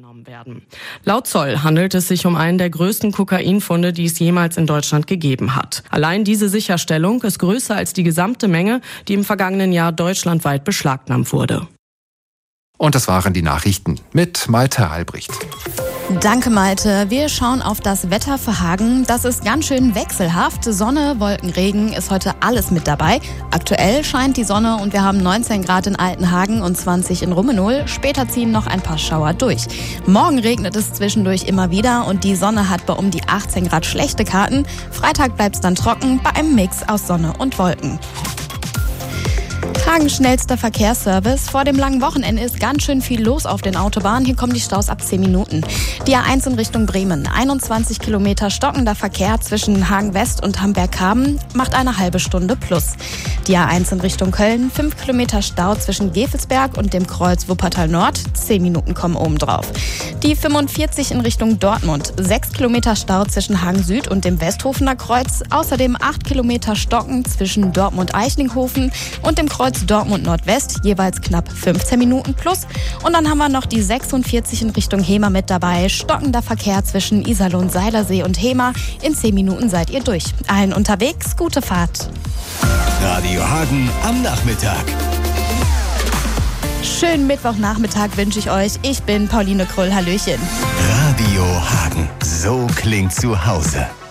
vorgenommen werden. Laut Zoll handelt es sich um einen der größten Kokainfunde, die es jemals in Deutschland gegeben hat. Allein diese Sicherstellung ist größer als die gesamte Menge, die im vergangenen Jahr deutschlandweit beschlagnahmt wurde. Und das waren die Nachrichten mit Malte Albrecht. Danke, Malte. Wir schauen auf das Wetter für Hagen. Das ist ganz schön wechselhaft. Sonne, Wolken, Regen ist heute alles mit dabei. Aktuell scheint die Sonne und wir haben 19 Grad in Altenhagen und 20 in Rummenohl. Später ziehen noch ein paar Schauer durch. Morgen regnet es zwischendurch immer wieder und die Sonne hat bei um die 18 Grad schlechte Karten. Freitag bleibt es dann trocken bei einem Mix aus Sonne und Wolken. Hagens schnellster Verkehrsservice. Vor dem langen Wochenende ist ganz schön viel los auf den Autobahnen. Hier kommen die Staus ab 10 Minuten. Die A1 in Richtung Bremen. 21 Kilometer stockender Verkehr zwischen Hagen West und Hamberg-Haben macht eine halbe Stunde plus. Die A1 in Richtung Köln. 5 Kilometer Stau zwischen Gevelsberg und dem Kreuz Wuppertal Nord. 10 Minuten kommen oben drauf. Die 45 in Richtung Dortmund. 6 Kilometer Stau zwischen Hagen Süd und dem Westhofener Kreuz. Außerdem 8 Kilometer Stocken zwischen Dortmund-Eichlinghofen und dem Kreuz Dortmund Nordwest, jeweils knapp 15 Minuten plus. Und dann haben wir noch die 46 in Richtung Hemer mit dabei. Stockender Verkehr zwischen Iserlohn, Seilersee und Hemer. In 10 Minuten seid ihr durch. Allen unterwegs, gute Fahrt. Radio Hagen am Nachmittag. Schönen Mittwochnachmittag wünsche ich euch. Ich bin Pauline Krull. Hallöchen. Radio Hagen. So klingt zu Hause.